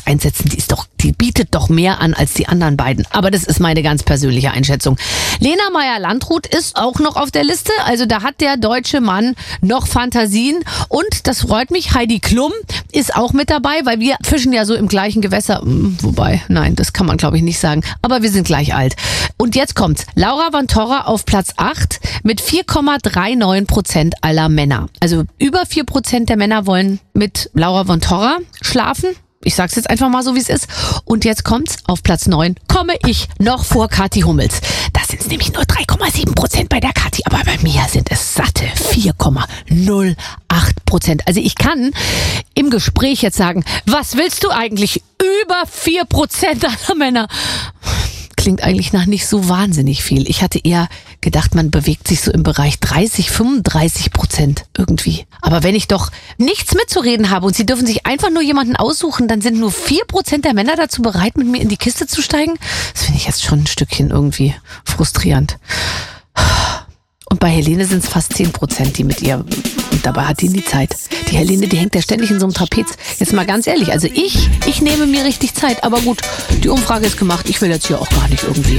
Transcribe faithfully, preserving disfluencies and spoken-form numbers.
einsetzen. Die ist doch, die bietet doch mehr an als die anderen beiden. Aber das ist meine ganz persönliche Einschätzung. Lena Meyer-Landrut ist auch noch auf der Liste. Also da hat der deutsche Mann noch Fantasien. Und das freut mich, Heidi Klum ist auch mit dabei, weil wir fischen ja so im gleichen Gewässer. Wobei, nein, das kann man glaube ich nicht sagen. Aber wir sind gleich alt. Und jetzt kommt's. Laura von Torra auf Platz acht mit vier Komma neununddreißig Prozent aller Männer. Also über vier Prozent der Männer wollen mit Laura von Torra schlafen. Ich sag's jetzt einfach mal so, wie es ist. Und jetzt kommt's, auf Platz neun komme ich noch vor Kathi Hummels. Das sind nämlich nur drei Komma sieben Prozent bei der Kathi, aber bei mir sind es satte vier Komma null acht Prozent. Also ich kann im Gespräch jetzt sagen, was willst du eigentlich? Über vier Prozent aller Männer. Klingt eigentlich nach nicht so wahnsinnig viel. Ich hatte eher gedacht, man bewegt sich so im Bereich dreißig, fünfunddreißig Prozent irgendwie. Aber wenn ich doch nichts mitzureden habe und Sie dürfen sich einfach nur jemanden aussuchen, dann sind nur vier Prozent der Männer dazu bereit, mit mir in die Kiste zu steigen. Das finde ich jetzt schon ein Stückchen irgendwie frustrierend. Und bei Helene sind es fast zehn Prozent, die mit ihr, und dabei hat die nie Zeit. Die Helene, die hängt ja ständig in so einem Trapez. Jetzt mal ganz ehrlich, also ich, ich nehme mir richtig Zeit. Aber gut, die Umfrage ist gemacht. Ich will jetzt hier auch gar nicht irgendwie